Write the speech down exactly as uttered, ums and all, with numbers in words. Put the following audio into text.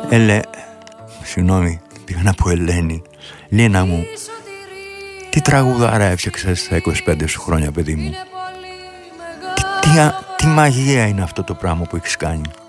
Ελέ, συγγνώμη, πήγα να πω Ελένη. Λίνα μου, τι τραγουδάρα έφτιαξες στα είκοσι πέντε σου χρόνια, παιδί μου. Τι, τι, τι μαγεία είναι αυτό το πράγμα που έχεις κάνει.